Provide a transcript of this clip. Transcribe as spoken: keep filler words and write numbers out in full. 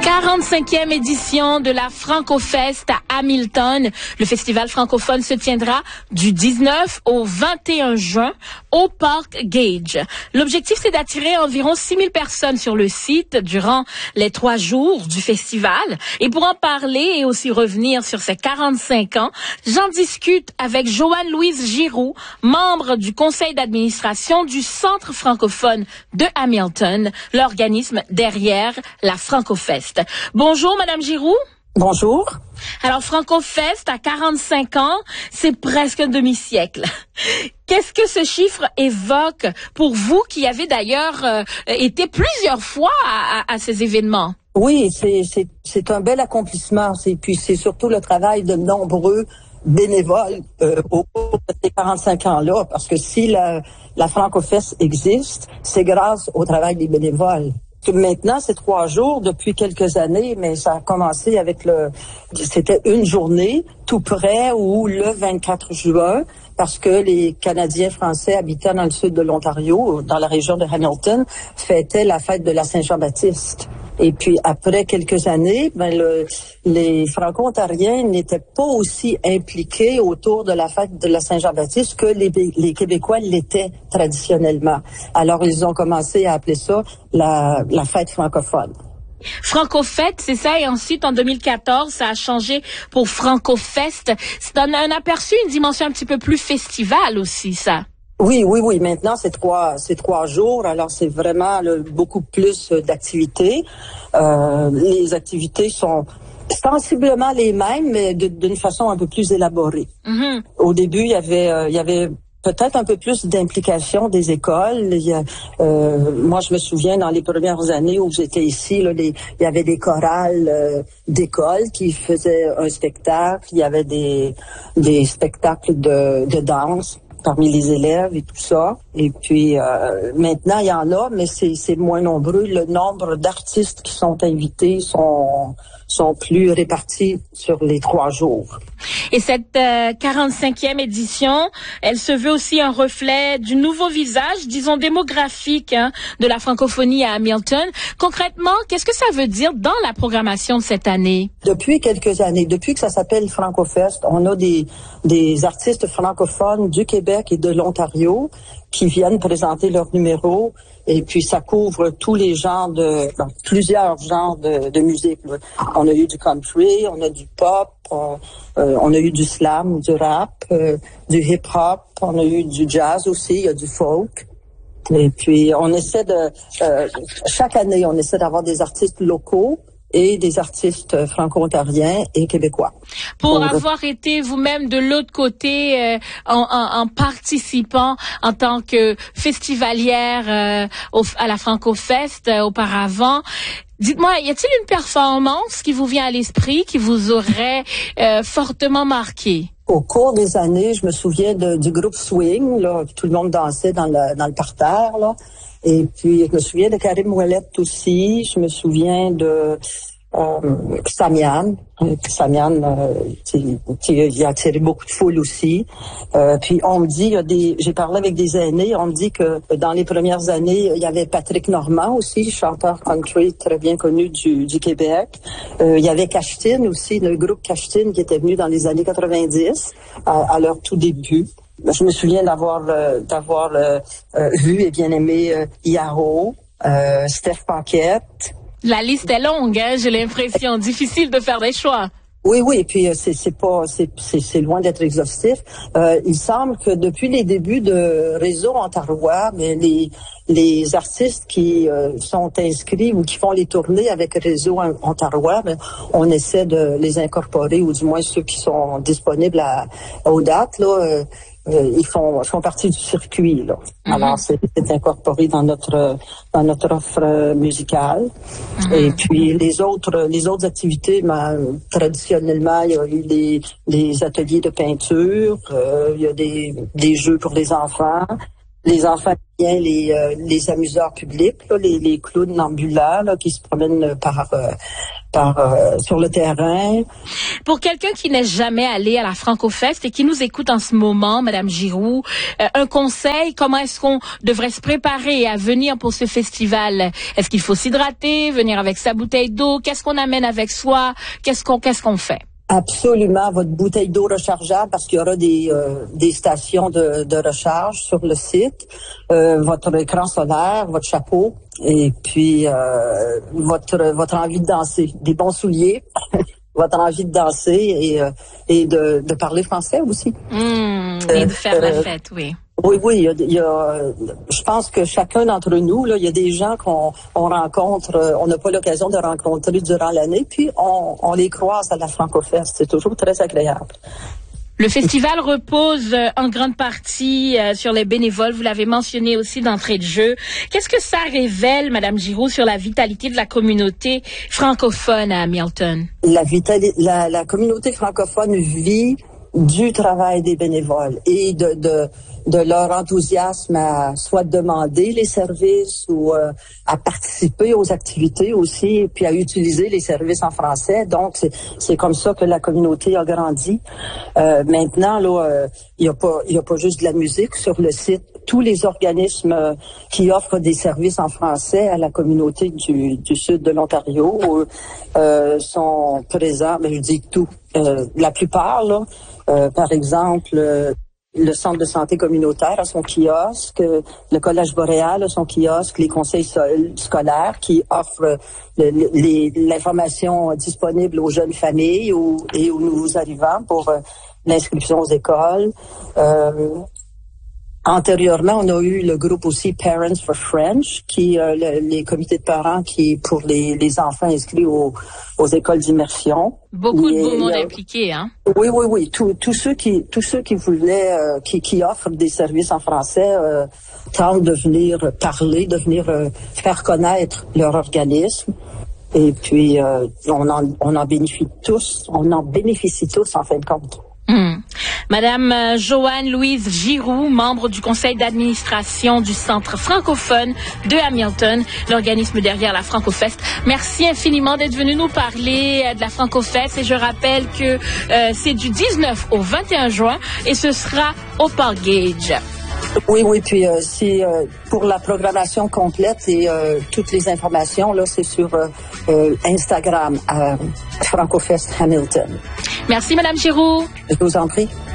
quarante-cinquième édition de la FrancoFest à Hamilton. Le festival francophone se tiendra du dix-neuf au vingt et un juin au Park Gage. L'objectif, c'est d'attirer environ six mille personnes sur le site durant les trois jours du festival. Et pour en parler et aussi revenir sur ces quarante-cinq ans, j'en discute avec Joanne-Louise Giroux, membre du conseil d'administration du Centre francophone de Hamilton, l'organisme derrière la FrancoFest. Bonjour, Madame Giroux. Bonjour. Alors, FrancoFest à quarante-cinq ans, c'est presque un demi-siècle. Qu'est-ce que ce chiffre évoque pour vous qui avez d'ailleurs euh, été plusieurs fois à, à, à ces événements? Oui, c'est, c'est, c'est un bel accomplissement. Et puis, c'est surtout le travail de nombreux bénévoles euh, au cours de ces quarante-cinq ans-là. Parce que si la, la FrancoFest existe, c'est grâce au travail des bénévoles. Maintenant, c'est trois jours depuis quelques années, mais ça a commencé avec le... C'était une journée tout près ou le vingt-quatre juin, parce que les Canadiens français habitant dans le sud de l'Ontario, dans la région de Hamilton, fêtaient la fête de la Saint-Jean-Baptiste. Et puis, après quelques années, ben le, les Franco-Ontariens n'étaient pas aussi impliqués autour de la fête de la Saint-Jean-Baptiste que les, les Québécois l'étaient traditionnellement. Alors, ils ont commencé à appeler ça la, la fête francophone. FrancoFête, c'est ça, et ensuite, en deux mille quatorze, ça a changé pour FrancoFest. C'est un, un aperçu, une dimension un petit peu plus festivale aussi, ça. Oui, oui, oui. Maintenant, c'est trois, c'est trois jours. Alors, c'est vraiment le, beaucoup plus d'activités. Euh, les activités sont sensiblement les mêmes, mais de, d'une façon un peu plus élaborée. Mm-hmm. Au début, il y avait, euh, il y avait peut-être un peu plus d'implication des écoles. Il y a, euh, moi, je me souviens, dans les premières années où j'étais ici, là, les, il y avait des chorales euh, d'école qui faisaient un spectacle. Il y avait des, des spectacles de, de danse parmi les élèves et tout ça. Et puis, euh, maintenant, il y en a, mais c'est, c'est moins nombreux. Le nombre d'artistes qui sont invités sont, sont plus répartis sur les trois jours. Et cette euh, quarante-cinquième édition, elle se veut aussi un reflet du nouveau visage, disons démographique, hein, de la francophonie à Hamilton. Concrètement, qu'est-ce que ça veut dire dans la programmation de cette année? Depuis quelques années, depuis que ça s'appelle FrancoFest, on a des, des artistes francophones du Québec et de l'Ontario qui viennent présenter leurs numéros. Et puis, ça couvre tous les genres de, bon, plusieurs genres de, de musique. On a eu du country, on a du pop, on, euh, on a eu du slam, du rap, euh, du hip-hop, on a eu du jazz aussi, il y a du folk. Et puis, on essaie de, euh, chaque année, on essaie d'avoir des artistes locaux et des artistes franco-ontariens et québécois. Pour Donc, avoir été vous-même de l'autre côté euh, en, en, en participant en tant que festivalière euh, au, à la FrancoFest euh, auparavant, dites-moi, y a-t-il une performance qui vous vient à l'esprit, qui vous aurait euh, fortement marqué? Au cours des années, je me souviens de, du groupe Swing, là, tout le monde dansait dans le, dans le parterre, là. Et puis, je me souviens de Karim Ouellette aussi. Je me souviens de euh, Samian. Samian, euh, il a attiré beaucoup de foule aussi. Euh, puis, on me dit, il y a des, j'ai parlé avec des aînés, on me dit que dans les premières années, il y avait Patrick Normand aussi, chanteur country très bien connu du, du Québec. Euh, il y avait Cachetine aussi, le groupe Cachetine qui était venu dans les années quatre-vingt-dix, à, à leur tout début. Je me souviens d'avoir euh, d'avoir euh, euh, vu et bien aimé euh, Yaro, euh, Steph Paquette. La liste est longue, hein, j'ai l'impression. Difficile de faire des choix. Oui, oui, et puis euh, c'est c'est pas c'est c'est, c'est loin d'être exhaustif. Euh, il semble que depuis les débuts de Réseau Ontarois, mais les les artistes qui euh, sont inscrits ou qui font les tournées avec Réseau Ontarois, ben, on essaie de les incorporer, ou du moins ceux qui sont disponibles à, aux dates, là. Euh, Euh, ils font font partie du circuit, là. Mm-hmm. Alors c'est, c'est incorporé dans notre dans notre offre euh, musicale. Mm-hmm. Et puis les autres les autres activités, ben, traditionnellement il y a eu des des ateliers de peinture, euh, il y a des des jeux pour les enfants. Les enfants viennent les euh, les amuseurs publics, là, les les clowns ambulants là, qui se promènent par euh, par euh, sur le terrain. Pour quelqu'un qui n'est jamais allé à la FrancoFest et qui nous écoute en ce moment, Madame Giroux, euh, un conseil, comment est-ce qu'on devrait se préparer à venir pour ce festival? Est-ce qu'il faut s'hydrater, venir avec sa bouteille d'eau? Qu'est-ce qu'on amène avec soi? Qu'est-ce qu'on qu'est-ce qu'on fait? Absolument, votre bouteille d'eau rechargeable parce qu'il y aura des euh, des stations de, de recharge sur le site, euh, votre écran solaire, votre chapeau et puis euh, votre votre envie de danser, des bons souliers, votre envie de danser et euh, et de, de parler français aussi. Mmh, et de faire euh, la fête, oui. Oui, oui, il y a, il y a, je pense que chacun d'entre nous, là, il y a des gens qu'on on rencontre, on n'a pas l'occasion de rencontrer durant l'année, puis on, on les croise à la FrancoFest. C'est toujours très agréable. Le festival repose en grande partie euh, sur les bénévoles. Vous l'avez mentionné aussi d'entrée de jeu. Qu'est-ce que ça révèle, Madame Giroux, sur la vitalité de la communauté francophone à Hamilton? La, vitali- la, la communauté francophone vit du travail des bénévoles et de, de, de leur enthousiasme à soit demander les services ou euh, à participer aux activités aussi, puis à utiliser les services en français. Donc, c'est, c'est comme ça que la communauté a grandi. Euh, maintenant, là, il n'y a pas, il y a pas juste de la musique sur le site. Tous les organismes euh, qui offrent des services en français à la communauté du, du sud de l'Ontario euh, sont présents. Mais je dis tout. Euh, la plupart, là, euh, par exemple, euh, le centre de santé communautaire a son kiosque, le Collège Boréal a son kiosque, les conseils so- scolaires qui offrent le, le, les, l'information disponible aux jeunes familles ou, et aux nouveaux arrivants pour euh, l'inscription aux écoles. Euh, Antérieurement, on a eu le groupe aussi Parents for French, qui euh, le, les comités de parents qui pour les, les enfants inscrits aux, aux écoles d'immersion. Beaucoup et, de beau monde euh, impliqué, hein? Oui, oui, oui. Tous tous ceux qui tous ceux qui voulaient, euh, qui, qui offrent des services en français, euh, tentent de venir parler, de venir euh, faire connaître leur organisme. Et puis euh, on en on en bénéficie tous, on en bénéficie tous en fin de compte. Mmh. Madame euh, Joanne Louise Giroux, membre du conseil d'administration du Centre francophone de Hamilton, l'organisme derrière la FrancoFest. Merci infiniment d'être venue nous parler euh, de la FrancoFest et je rappelle que euh, c'est du dix-neuf au vingt et un juin et ce sera au Park Gage. Oui, oui, puis euh, c'est euh, pour la programmation complète et euh, toutes les informations, là, c'est sur euh, euh, Instagram, euh, FrancoFest Hamilton. Merci, Madame Giroux. Je vous en prie.